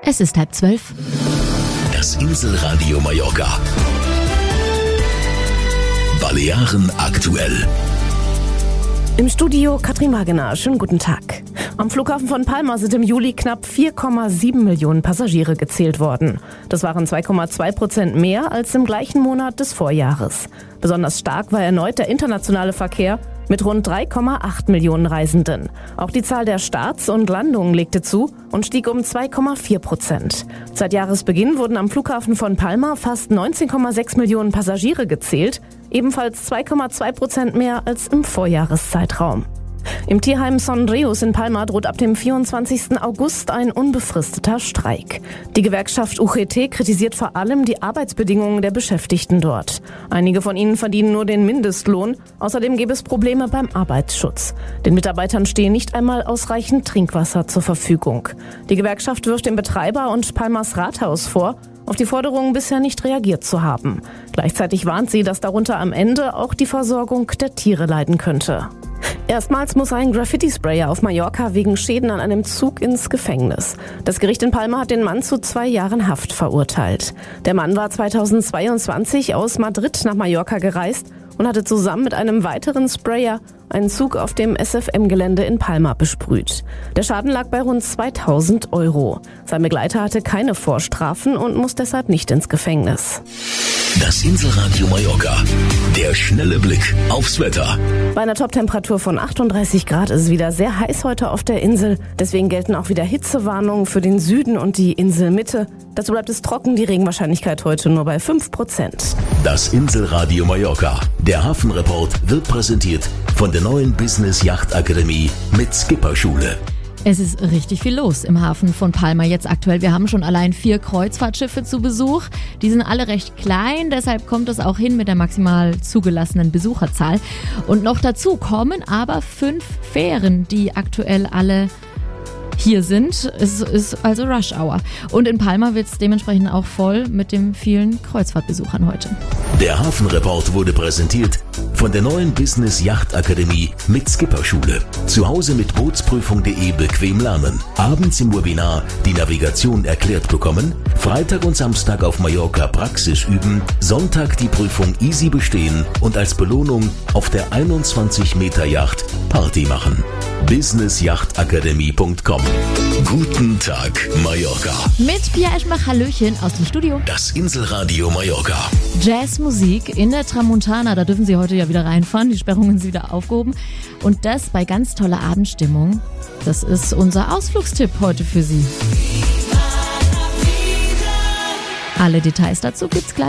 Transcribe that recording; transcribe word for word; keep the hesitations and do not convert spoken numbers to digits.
Es ist halb zwölf. Das Inselradio Mallorca. Balearen aktuell. Im Studio Katrin Wagener. Schönen guten Tag. Am Flughafen von Palma sind im Juli knapp vier Komma sieben Millionen Passagiere gezählt worden. Das waren zwei Komma zwei Prozent mehr als im gleichen Monat des Vorjahres. Besonders stark war erneut der internationale Verkehr mit rund drei Komma acht Millionen Reisenden. Auch die Zahl der Starts und Landungen legte zu und stieg um zwei Komma vier Prozent. Seit Jahresbeginn wurden am Flughafen von Palma fast neunzehn Komma sechs Millionen Passagiere gezählt, ebenfalls zwei Komma zwei Prozent mehr als im Vorjahreszeitraum. Im Tierheim Son Rios in Palma droht ab dem vierundzwanzigsten August ein unbefristeter Streik. Die Gewerkschaft U G T kritisiert vor allem die Arbeitsbedingungen der Beschäftigten dort. Einige von ihnen verdienen nur den Mindestlohn. Außerdem gäbe es Probleme beim Arbeitsschutz. Den Mitarbeitern stehe nicht einmal ausreichend Trinkwasser zur Verfügung. Die Gewerkschaft wirft dem Betreiber und Palmas Rathaus vor, auf die Forderungen bisher nicht reagiert zu haben. Gleichzeitig warnt sie, dass darunter am Ende auch die Versorgung der Tiere leiden könnte. Erstmals muss ein Graffiti-Sprayer auf Mallorca wegen Schäden an einem Zug ins Gefängnis. Das Gericht in Palma hat den Mann zu zwei Jahren Haft verurteilt. Der Mann war zweitausendzweiundzwanzig aus Madrid nach Mallorca gereist und hatte zusammen mit einem weiteren Sprayer einen Zug auf dem S F M-Gelände in Palma besprüht. Der Schaden lag bei rund zweitausend Euro. Sein Begleiter hatte keine Vorstrafen und muss deshalb nicht ins Gefängnis. Das Inselradio Mallorca. Der schnelle Blick aufs Wetter. Bei einer Toptemperatur von achtunddreißig Grad ist es wieder sehr heiß heute auf der Insel. Deswegen gelten auch wieder Hitzewarnungen für den Süden und die Inselmitte. Dazu bleibt es trocken, die Regenwahrscheinlichkeit heute nur bei fünf Prozent. Das Inselradio Mallorca. Der Hafenreport wird präsentiert von der neuen Business Yacht Akademie mit Skipperschule. Es ist richtig viel los im Hafen von Palma jetzt aktuell. Wir haben schon allein vier Kreuzfahrtschiffe zu Besuch. Die sind alle recht klein, deshalb kommt es auch hin mit der maximal zugelassenen Besucherzahl. Und noch dazu kommen aber fünf Fähren, die aktuell alle hier sind. Es ist also Rush Hour. Und in Palma wird es dementsprechend auch voll mit den vielen Kreuzfahrtbesuchern heute. Der Hafenreport wurde präsentiert von der neuen Business Yacht Akademie mit Skipperschule. Zu Hause mit Bootsprüfung punkt de bequem lernen. Abends im Webinar die Navigation erklärt bekommen. Freitag und Samstag auf Mallorca Praxis üben. Sonntag die Prüfung easy bestehen und als Belohnung auf der einundzwanzig Meter Yacht Party machen. business yacht akademie punkt com. Guten Tag, Mallorca. Mit Pia Eschenbach, Hallöchen aus dem Studio. Das Inselradio Mallorca. Jazzmusik in der Tramontana, da dürfen Sie heute ja wieder reinfahren, die Sperrungen sind wieder aufgehoben. Und das bei ganz toller Abendstimmung. Das ist unser Ausflugstipp heute für Sie. Alle Details dazu gibt's gleich.